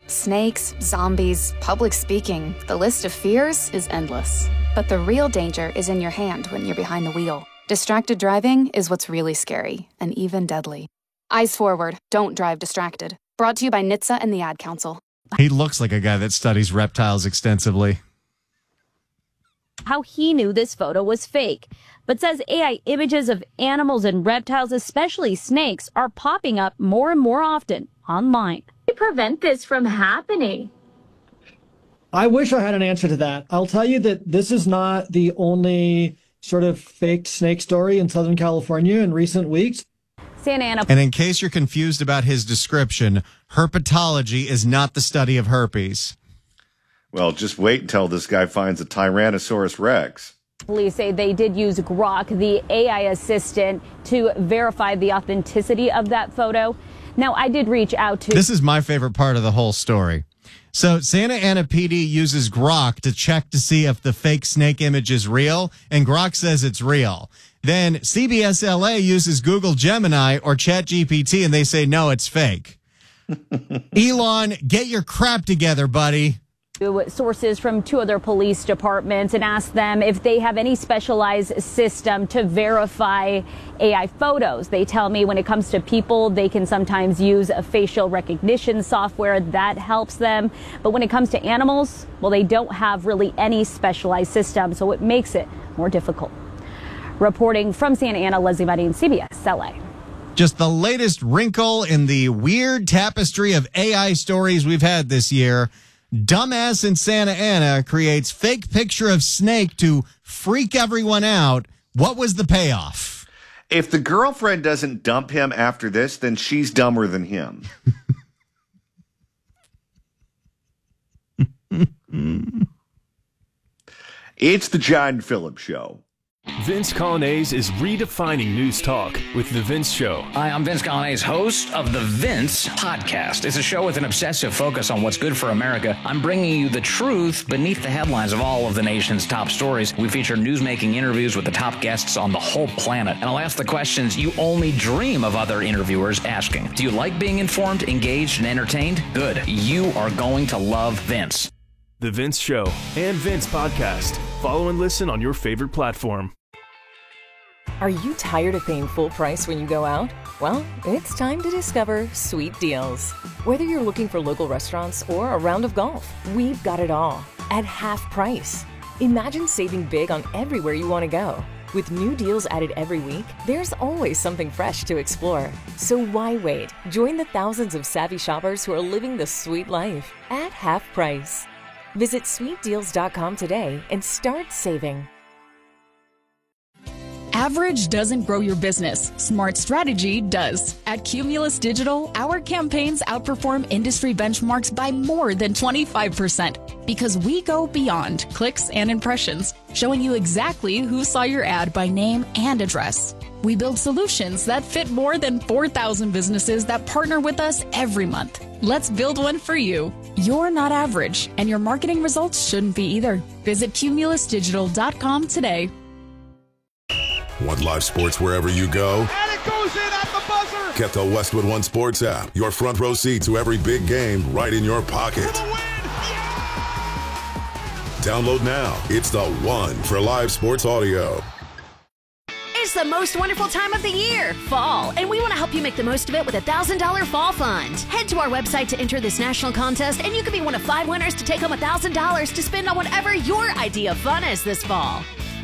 Snakes, zombies, public speaking, the list of fears is endless. But the real danger is in your hand when you're behind the wheel. Distracted driving is what's really scary and even deadly. Eyes forward, don't drive distracted. Brought to you by NHTSA and the Ad Council. He looks like a guy that studies reptiles extensively. How he knew this photo was fake, but says AI images of animals and reptiles, especially snakes, are popping up more and more often online. To prevent this from happening. I wish I had an answer to that. I'll tell you that this is not the only sort of faked snake story in Southern California in recent weeks. Santa Ana. And in case you're confused about his description, herpetology is not the study of herpes. Well, just wait until this guy finds a Tyrannosaurus Rex. Police say they did use Grok, the AI assistant, to verify the authenticity of that photo. Now, I did reach out to... This is my favorite part of the whole story. So Santa Ana PD uses Grok to check to see if the fake snake image is real, and Grok says it's real. Then CBS LA uses Google Gemini or ChatGPT, and they say, no, it's fake. Elon, get your crap together, buddy. Sources from two other police departments and asked them if they have any specialized system to verify AI photos. They tell me when it comes to people, they can sometimes use a facial recognition software that helps them. But when it comes to animals, well, they don't have really any specialized system, so it makes it more difficult. Reporting from Santa Ana, Leslie Marin, CBS LA. Just the latest wrinkle in the weird tapestry of AI stories we've had this year. Dumbass in Santa Ana creates fake picture of snake to freak everyone out. What was the payoff? If the girlfriend doesn't dump him after this, then she's dumber than him. It's the John Phillips Show. Vince Colonnese is redefining news talk with The Vince Show. Hi, I'm Vince Colonnese, host of The Vince Podcast. It's a show with an obsessive focus on what's good for America. I'm bringing you the truth beneath the headlines of all of the nation's top stories. We feature newsmaking interviews with the top guests on the whole planet. And I'll ask the questions you only dream of other interviewers asking. Do you like being informed, engaged, and entertained? Good. You are going to love Vince. The Vince Show and Vince Podcast. Follow and listen on your favorite platform. Are you tired of paying full price when you go out? Well, it's time to discover Sweet Deals. Whether you're looking for local restaurants or a round of golf, we've got it all at half price. Imagine saving big on everywhere you want to go. With new deals added every week, there's always something fresh to explore. So why wait? Join the thousands of savvy shoppers who are living the sweet life at half price. Visit sweetdeals.com today and start saving. Average doesn't grow your business. Smart strategy does. At Cumulus Digital, our campaigns outperform industry benchmarks by more than 25% because we go beyond clicks and impressions, showing you exactly who saw your ad by name and address. We build solutions that fit more than 4,000 businesses that partner with us every month. Let's build one for you. You're not average, and your marketing results shouldn't be either. Visit cumulusdigital.com today. Want live sports wherever you go? And it goes in at the buzzer! Get the Westwood One Sports app. Your front row seat to every big game right in your pocket. For the win! Yeah! Download now. It's the one for live sports audio. It's the most wonderful time of the year, fall, and we want to help you make the most of it with a $1,000 fall fund. Head to our website to enter this national contest, and you could be one of 5 winners to take home $1,000 to spend on whatever your idea of fun is this fall.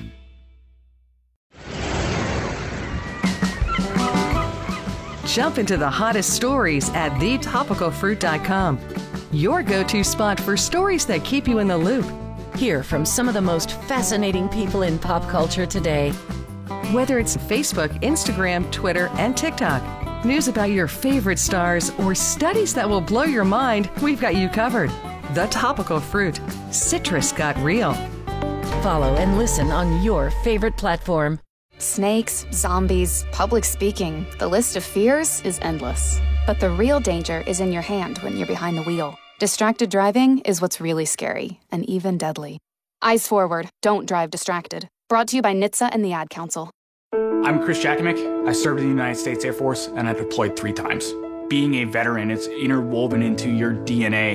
Jump into the hottest stories at thetopicalfruit.com. Your go-to spot for stories that keep you in the loop. Hear from some of the most fascinating people in pop culture today. Whether it's Facebook, Instagram, Twitter, and TikTok, news about your favorite stars, or studies that will blow your mind, we've got you covered. The Topical Fruit. Citrus got real. Follow and listen on your favorite platform. Snakes, zombies, public speaking, the list of fears is endless. But the real danger is in your hand when you're behind the wheel. Distracted driving is what's really scary and even deadly. Eyes forward, don't drive distracted. Brought to you by NHTSA and the Ad Council. I'm Chris Jakimick. I served in the United States Air Force and I deployed 3 times. Being a veteran, it's interwoven into your DNA.